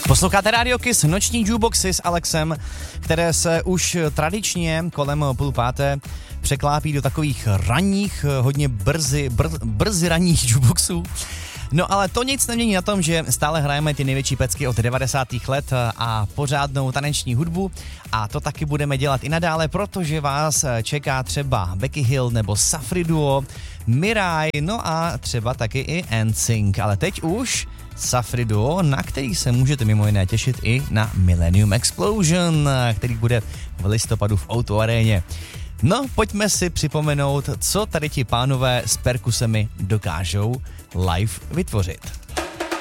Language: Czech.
Posloucháte Radio Kiss, noční jukeboxy s Alexem, které se už tradičně kolem 4:30 překlápí do takových ranních, hodně brzy ranních jukeboxů. No ale to nic nemění na tom, že stále hrajeme ty největší pecky od 90. let a pořádnou taneční hudbu a to taky budeme dělat i nadále, protože vás čeká třeba Becky Hill nebo Safri Duo, Mirai, no a třeba taky i NSYNC, ale teď už Safri Duo, na který se můžete mimo jiné těšit i na Millennium Explosion, který bude v listopadu v O2 aréně. No, pojďme si připomenout, co tady ti pánové s perkusemi dokážou live vytvořit.